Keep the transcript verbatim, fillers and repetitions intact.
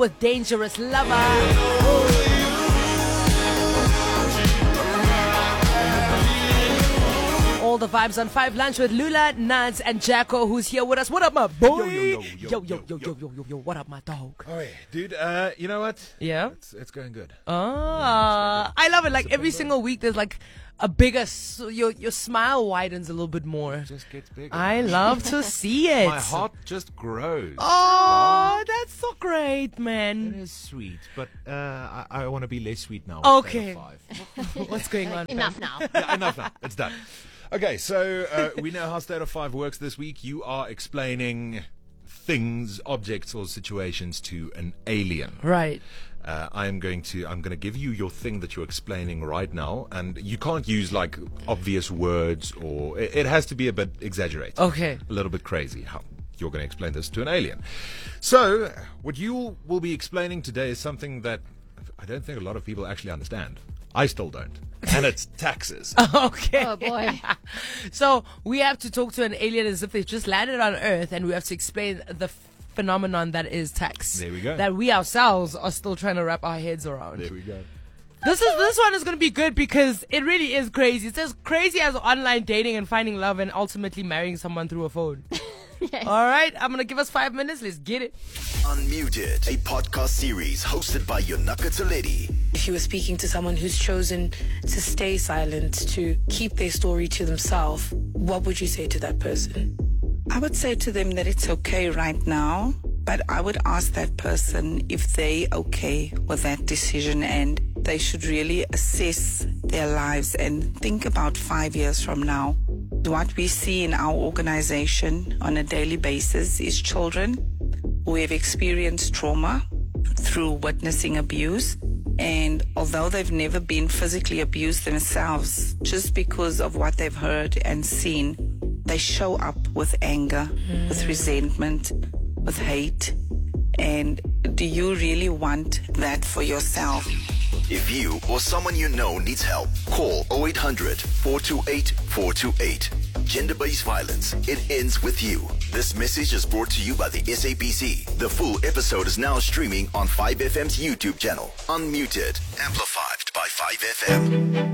with Dangerous Lover. All the vibes on Five Lunch with Lula, Nads, and Jacko, who's here with us. What up, my boy? Yo, yo, yo, yo, yo, yo, yo, yo, yo, yo, yo. What up, my dog? Oh, yeah. Dude, uh, you know what? Yeah? It's, it's going good. Ah, I love it. Like every single week, there's like a bigger, s- your your smile widens a little bit more. It just gets bigger. I love to see it. My heart just grows. Oh, that's so great, It man. is sweet, but uh, I, I want to be less sweet now. Okay. State of Five. What's going on? Enough now. Yeah, enough now. It's done. Okay, so uh, we know how State of Five works this week. You are explaining things, objects, or situations to an alien. Right. Uh, I am going to I'm going to give you your thing that you're explaining right now, and you can't use like obvious words, or it, it has to be a bit exaggerated. Okay. A little bit crazy. How you're going to explain this to an alien. So, what you will be explaining today is something that I don't think a lot of people actually understand. I still don't. And it's taxes. Okay. Oh, boy. So we have to talk to an alien as if they've just landed on Earth, and we have to explain the f- phenomenon that is tax. There we go. That we ourselves are still trying to wrap our heads around. There we go. This is this one is going to be good because it really is crazy. It's as crazy as online dating and finding love and ultimately marrying someone through a phone. Yes. All right, I'm going to give us five minutes. Let's get it. Unmuted, a podcast series hosted by Yonaka Toledi. If you were speaking to someone who's chosen to stay silent, to keep their story to themselves, what would you say to that person? I would say to them that it's okay right now, but I would ask that person if they okay with that decision, and they should really assess their lives and think about five years from now. What we see in our organization on a daily basis is children who have experienced trauma through witnessing abuse. And although they've never been physically abused themselves, just because of what they've heard and seen, they show up with anger, mm. with resentment, with hate. And do you really want that for yourself? If you or someone you know needs help, call oh eight hundred, four two eight, four two eight. Gender-based violence, it ends with you. This message is brought to you by the S A B C. The full episode is now streaming on five F M's YouTube channel. Unmuted, amplified by five F M.